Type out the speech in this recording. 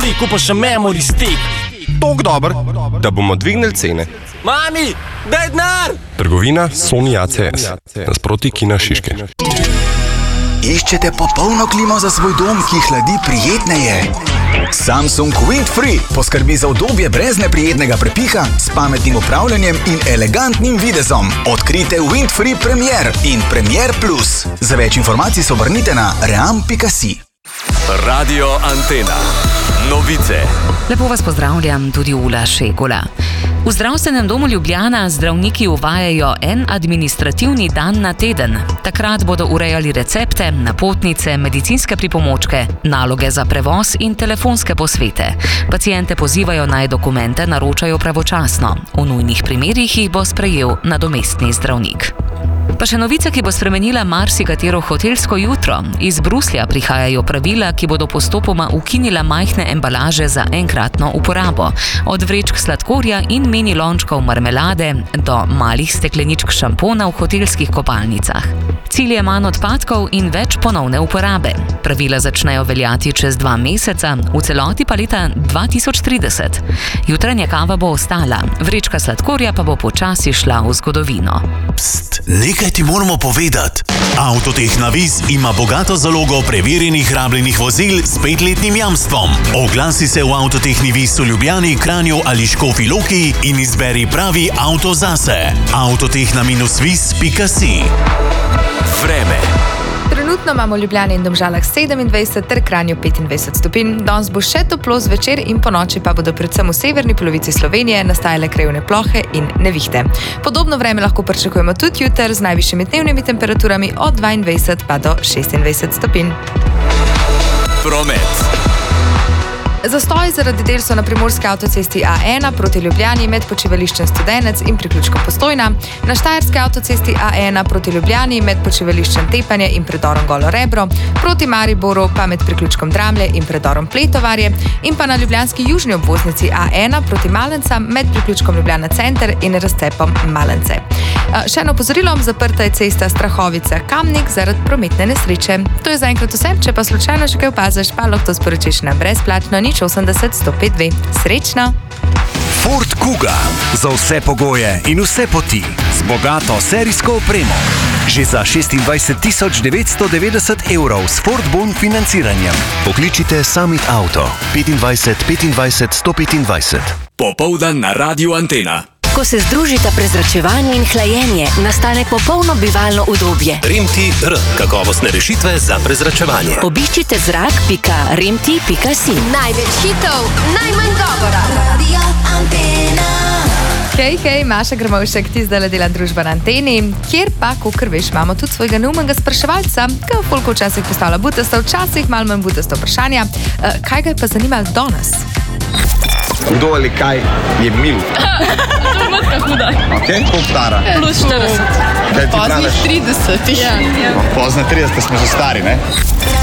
stick, pa še memory stick. Tok dober, da bomo dvignili cene. Mami, daj denar! Trgovina Sony ACS, nasproti Kina Šiške. Iščete popolno klimo za svoj dom, ki hladi prijetneje? Samsung Windfree poskrbi za udobje brez neprijetnega prepiha, s pametnim upravljanjem in elegantnim videzom. Odkrite Windfree Premier in Premier Plus. Za več informacij se obrnite na ream.si. Radio Antena. Novice. Lepo vas pozdravljam, tudi Ula Šegula. V zdravstvenem domu Ljubljana zdravniki uvajajo en administrativni dan na teden. Takrat bodo urejali recepte, napotnice, medicinske pripomočke, naloge za prevoz in telefonske posvete. Paciente pozivajo naj dokumente naročajo pravočasno. V nujnih primerih jih bo sprejel nadomestni zdravnik. Pa še novica, ki bo spremenila marsikatero hotelsko jutro. Iz Bruslja prihajajo pravila, ki bodo postopoma ukinila majhne embalaže za enkratno uporabo. Od vrečk sladkorja in mini lončkov marmelade do malih stekleničk šampona v hotelskih kopalnicah. Cilj je manj odpadkov in več ponovne uporabe. Pravila začnejo veljati čez 2 meseca, v celoti pa leta 2030. Jutranja kava bo ostala, vrečka sladkorja pa bo počasi šla v zgodovino. Pst, nekaj ti moramo povedati. Avtotehna Viz ima bogato zalogo preverjenih rabljenih vozil s 5-letnim jamstvom. Oglasi se v Avtotehni Viz v Ljubljani, Kranju ali Škofji Loki in izberi pravi avto zase. Avtotehna-viz.si. Vreme. Trenutno imamo v Ljubljani in Domžalah 27 ter Kranju 25 stopinj. Danes bo še toplo zvečer in ponoči pa bodo predvsem v severni polovici Slovenije nastajale krajevne plohe in nevihte. Podobno vreme lahko pričakujemo tudi jutri z najvišjimi dnevnimi temperaturami od 22 pa do 26 stopinj. Promet. Zastoj zaradi del so na primorski avtocesti A1 proti Ljubljani med počivališčem Studenec in priključkom Postojna, na štajerski avtocesti A1 proti Ljubljani med počivališčem Tepanje in predorom Golo Rebro, proti Mariboru pa med priključkom Dramlje in predorom Pletovarje in pa na ljubljanski južni obvoznici A1 proti Malencam med priključkom Ljubljana Center in razcepom Malence. Še eno opozorilo, zaprta je cesta Strahovica-Kamnik zaradi prometne nesreče. To je zaenkrat vse, če pa slučajno še kaj opaziš, pa lahko to sporočiš na brezplačno 80 105 2. Srečno! Ford Kuga. Za vse pogoje in vse poti. Z bogato serijsko opremo. Že za 26 990 evrov s Ford Bon financiranjem. Pokličite Summit Auto 25 25 125. Popoldan na Radio Antena. Ko se združita prezračevanje in hlajenje, nastane popolno bivalno udobje. Remti-R. Kakovostne rešitve za prezračevanje. Obiščite zrak.remti.si. Največ hitov, najmanj govora. Radio Antena. Hej, Maša Grmovšek, ti zdaj dela družba na Anteni, kjer pa, kakor veš, imamo tudi svojega neumnega spraševalca, ki v včasih postavlja butasto, včasih malo manj butasto vprašanja. Kaj ga je pa zanimalo danes? Kdo ali kaj je mil? To je matka huda. Ok, koliko stara? Plus 40. Kaj ti Poznih praviš? 30. Pozna 30, smo že stari, ne?